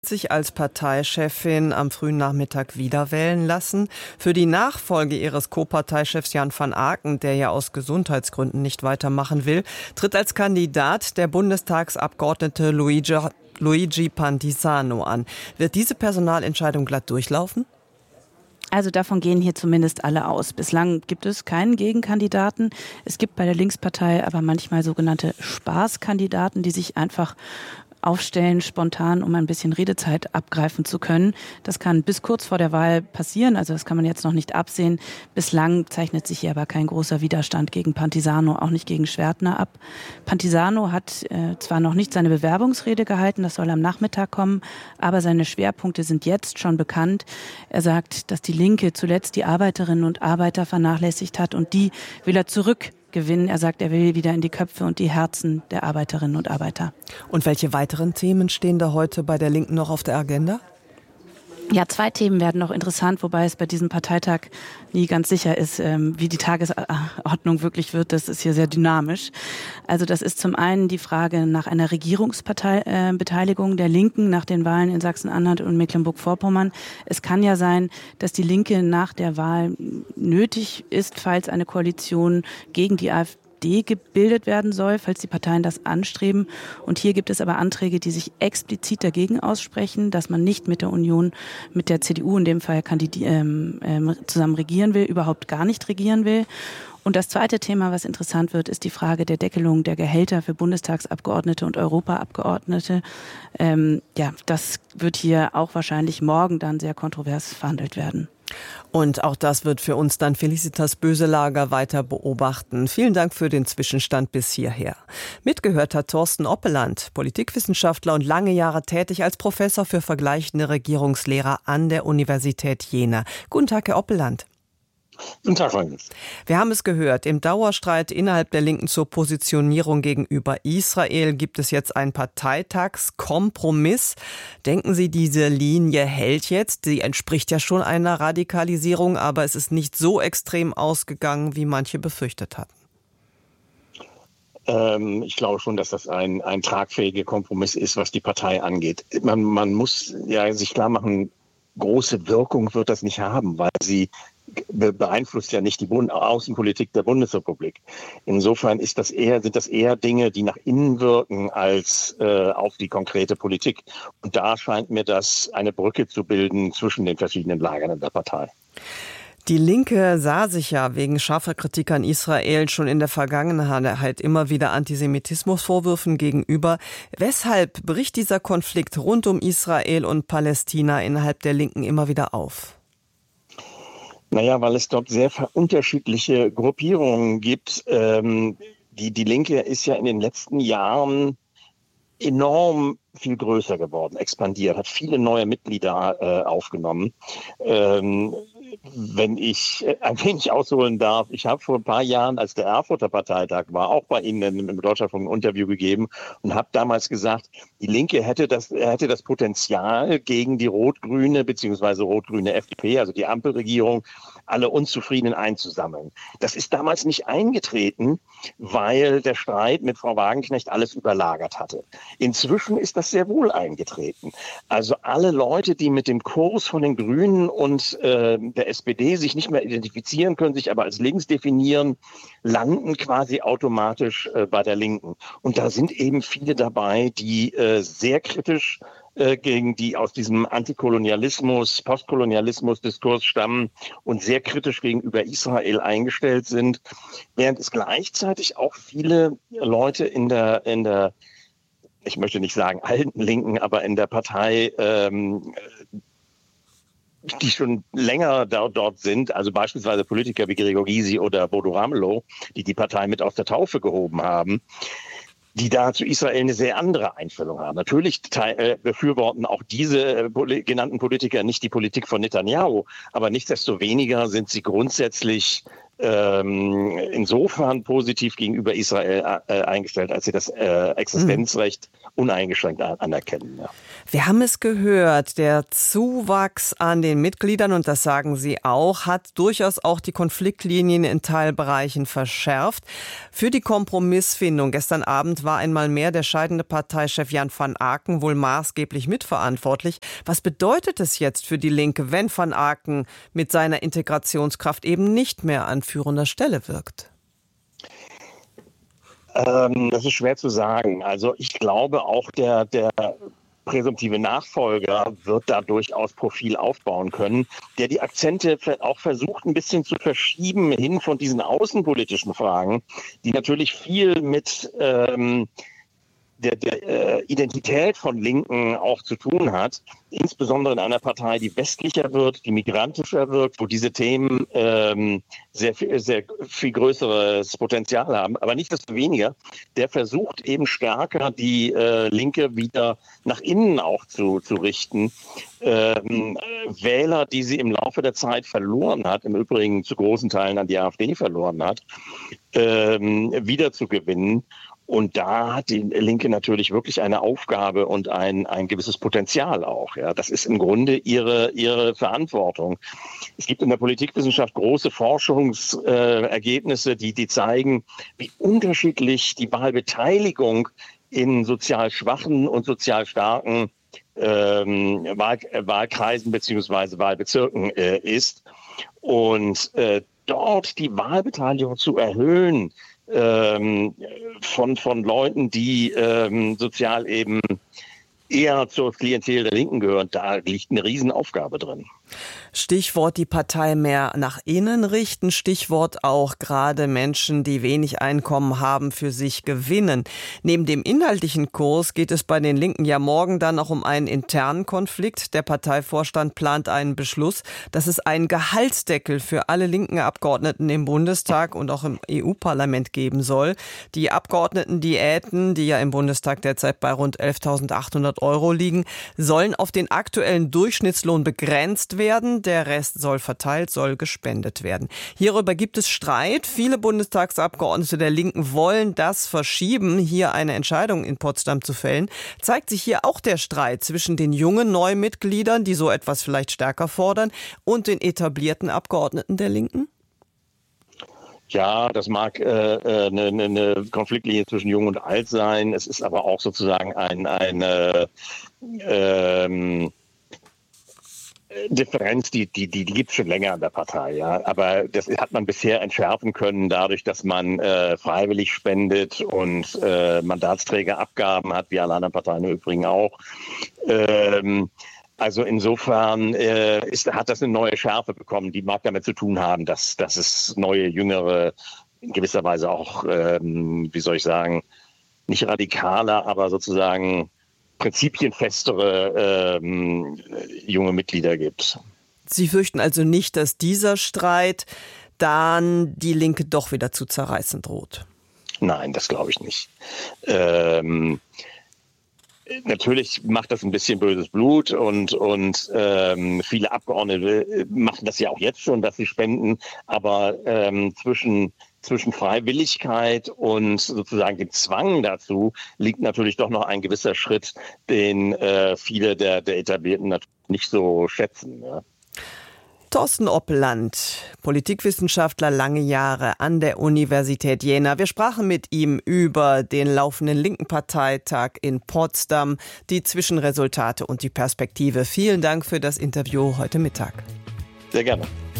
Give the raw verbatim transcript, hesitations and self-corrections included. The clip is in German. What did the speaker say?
Sich als Parteichefin am frühen Nachmittag wiederwählen lassen. Für die Nachfolge ihres Co-Parteichefs Jan van Aken, der ja aus Gesundheitsgründen nicht weitermachen will, tritt als Kandidat der Bundestagsabgeordnete Luigi, Luigi Pantisano an. Wird diese Personalentscheidung glatt durchlaufen? Also davon gehen hier zumindest alle aus. Bislang gibt es keinen Gegenkandidaten. Es gibt bei der Linkspartei aber manchmal sogenannte Spaßkandidaten, die sich einfach aufstellen, spontan, um ein bisschen Redezeit abgreifen zu können. Das kann bis kurz vor der Wahl passieren, also das kann man jetzt noch nicht absehen. Bislang zeichnet sich hier aber kein großer Widerstand gegen Pantisano, auch nicht gegen Schwertner ab. Pantisano hat äh, zwar noch nicht seine Bewerbungsrede gehalten, das soll am Nachmittag kommen, aber seine Schwerpunkte sind jetzt schon bekannt. Er sagt, dass die Linke zuletzt die Arbeiterinnen und Arbeiter vernachlässigt hat und die will er zurück gewinnen. Er sagt, er will wieder in die Köpfe und die Herzen der Arbeiterinnen und Arbeiter. Und welche weiteren Themen stehen da heute bei der Linken noch auf der Agenda? Ja, zwei Themen werden noch interessant, wobei es bei diesem Parteitag nie ganz sicher ist, wie die Tagesordnung wirklich wird. Das ist hier sehr dynamisch. Also das ist zum einen die Frage nach einer Regierungsbeteiligung der Linken nach den Wahlen in Sachsen-Anhalt und Mecklenburg-Vorpommern. Es kann ja sein, dass die Linke nach der Wahl nötig ist, falls eine Koalition gegen die AfD gebildet werden soll, falls die Parteien das anstreben. Und hier gibt es aber Anträge, die sich explizit dagegen aussprechen, dass man nicht mit der Union, mit der C D U in dem Fall kandidi- ähm, ähm, zusammen regieren will, überhaupt gar nicht regieren will. Und das zweite Thema, was interessant wird, ist die Frage der Deckelung der Gehälter für Bundestagsabgeordnete und Europaabgeordnete. Ähm, ja, das wird hier auch wahrscheinlich morgen dann sehr kontrovers verhandelt werden. Und auch das wird für uns dann Felicitas Böselager weiter beobachten. Vielen Dank für den Zwischenstand bis hierher. Mitgehört hat Thorsten Oppeland, Politikwissenschaftler und lange Jahre tätig als Professor für vergleichende Regierungslehre an der Universität Jena. Guten Tag, Herr Oppeland. Guten Tag, Freunde. Wir haben es gehört, im Dauerstreit innerhalb der Linken zur Positionierung gegenüber Israel gibt es jetzt einen Parteitagskompromiss. Denken Sie, diese Linie hält jetzt? Sie entspricht ja schon einer Radikalisierung, aber es ist nicht so extrem ausgegangen, wie manche befürchtet hatten. Ähm, ich glaube schon, dass das ein, ein tragfähiger Kompromiss ist, was die Partei angeht. Man, man muss ja sich klar machen, große Wirkung wird das nicht haben, weil sie beeinflusst ja nicht die Bund- Außenpolitik der Bundesrepublik. Insofern ist das eher, sind das eher Dinge, die nach innen wirken, als äh, auf die konkrete Politik. Und da scheint mir das eine Brücke zu bilden zwischen den verschiedenen Lagern in der Partei. Die Linke sah sich ja wegen scharfer Kritik an Israel schon in der Vergangenheit immer wieder Antisemitismusvorwürfen gegenüber. Weshalb bricht dieser Konflikt rund um Israel und Palästina innerhalb der Linken immer wieder auf? Naja, weil es dort sehr unterschiedliche Gruppierungen gibt. Ähm, die, die Linke ist ja in den letzten Jahren enorm viel größer geworden, expandiert, hat viele neue Mitglieder äh, aufgenommen. Ähm, wenn ich äh, ein wenig ausholen darf, ich habe vor ein paar Jahren, als der Erfurter Parteitag war, auch bei Ihnen im Deutschlandfunk ein Interview gegeben und habe damals gesagt, die Linke hätte das, hätte das Potenzial gegen die rot-grüne bzw. rot-grüne F D P, also die Ampelregierung, alle Unzufriedenen einzusammeln. Das ist damals nicht eingetreten, weil der Streit mit Frau Wagenknecht alles überlagert hatte. Inzwischen ist das sehr wohl eingetreten. Also alle Leute, die mit dem Kurs von den Grünen und äh, der S P D sich nicht mehr identifizieren können, sich aber als links definieren, landen quasi automatisch äh, bei der Linken. Und da sind eben viele dabei, die äh, sehr kritisch äh, gegen die aus diesem Antikolonialismus, Postkolonialismus-Diskurs stammen und sehr kritisch gegenüber Israel eingestellt sind, während es gleichzeitig auch viele Leute in der, in der, ich möchte nicht sagen alten Linken, aber in der Partei, ähm, die schon länger dort, dort sind, also beispielsweise Politiker wie Gregor Gysi oder Bodo Ramelow, die die Partei mit aus der Taufe gehoben haben, die da zu Israel eine sehr andere Einstellung haben. Natürlich äh, befürworten auch diese äh, poli- genannten Politiker nicht die Politik von Netanyahu, aber nichtsdestoweniger sind sie grundsätzlich ähm, insofern positiv gegenüber Israel äh, eingestellt, als sie das äh, Existenzrecht uneingeschränkt an- anerkennen. Ja. Wir haben es gehört, der Zuwachs an den Mitgliedern, und das sagen Sie auch, hat durchaus auch die Konfliktlinien in Teilbereichen verschärft. Für die Kompromissfindung gestern Abend war einmal mehr der scheidende Parteichef Jan van Aken wohl maßgeblich mitverantwortlich. Was bedeutet es jetzt für die Linke, wenn van Aken mit seiner Integrationskraft eben nicht mehr an führender Stelle wirkt? Ähm, das ist schwer zu sagen. Also ich glaube auch der, der präsumptive Nachfolger wird da durchaus Profil aufbauen können, der die Akzente auch versucht ein bisschen zu verschieben hin von diesen außenpolitischen Fragen, die natürlich viel mit ähm, der, der äh, Identität von Linken auch zu tun hat, insbesondere in einer Partei, die westlicher wird, die migrantischer wird, wo diese Themen ähm, sehr, viel, sehr viel größeres Potenzial haben. Aber nicht desto weniger, der versucht eben stärker, die äh, Linke wieder nach innen auch zu, zu richten. Ähm, Wähler, die sie im Laufe der Zeit verloren hat, im Übrigen zu großen Teilen an die AfD verloren hat, ähm, wieder zu gewinnen. Und da hat die Linke natürlich wirklich eine Aufgabe und ein, ein gewisses Potenzial auch. Ja, das ist im Grunde ihre, ihre Verantwortung. Es gibt in der Politikwissenschaft große Forschungsergebnisse, äh, die, die zeigen, wie unterschiedlich die Wahlbeteiligung in sozial schwachen und sozial starken ähm, Wahl, äh, Wahlkreisen bzw. Wahlbezirken äh, ist. Und äh, dort die Wahlbeteiligung zu erhöhen, Ähm, von, von Leuten, die ähm, sozial eben eher zur Klientel der Linken gehören, da liegt eine Riesenaufgabe drin. Stichwort die Partei mehr nach innen richten, Stichwort auch gerade Menschen, die wenig Einkommen haben, für sich gewinnen. Neben dem inhaltlichen Kurs geht es bei den Linken ja morgen dann auch um einen internen Konflikt. Der Parteivorstand plant einen Beschluss, dass es einen Gehaltsdeckel für alle linken Abgeordneten im Bundestag und auch im E U-Parlament geben soll. Die Abgeordnetendiäten, die ja im Bundestag derzeit bei rund elftausendachthundert Euro liegen, sollen auf den aktuellen Durchschnittslohn begrenzt werden. Der Rest soll verteilt, soll gespendet werden. Hierüber gibt es Streit. Viele Bundestagsabgeordnete der Linken wollen das verschieben, hier eine Entscheidung in Potsdam zu fällen. Zeigt sich hier auch der Streit zwischen den jungen Neumitgliedern, die so etwas vielleicht stärker fordern, und den etablierten Abgeordneten der Linken? Ja, das mag äh, eine, eine Konfliktlinie zwischen Jung und Alt sein. Es ist aber auch sozusagen ein, eine ähm, Differenz, die, die, die, die gibt es schon länger in der Partei. Ja. Aber das hat man bisher entschärfen können, dadurch, dass man äh, freiwillig spendet und äh, Mandatsträgerabgaben hat, wie alle anderen Parteien im Übrigen auch. Ähm, Also insofern äh, ist, hat das eine neue Schärfe bekommen, die mag damit zu tun haben, dass, dass es neue, jüngere, in gewisser Weise auch, ähm, wie soll ich sagen, nicht radikaler, aber sozusagen prinzipienfestere ähm, junge Mitglieder gibt. Sie fürchten also nicht, dass dieser Streit dann die Linke doch wieder zu zerreißen droht? Nein, das glaube ich nicht. Ähm, Natürlich macht das ein bisschen böses Blut und, und ähm, viele Abgeordnete machen das ja auch jetzt schon, dass sie spenden. Aber ähm, zwischen, zwischen Freiwilligkeit und sozusagen dem Zwang dazu liegt natürlich doch noch ein gewisser Schritt, den äh, viele der, der Etablierten natürlich nicht so schätzen. Ja. Thorsten Oppeland, Politikwissenschaftler, lange Jahre an der Universität Jena. Wir sprachen mit ihm über den laufenden linken Parteitag in Potsdam, die Zwischenresultate und die Perspektive. Vielen Dank für das Interview heute Mittag. Sehr gerne.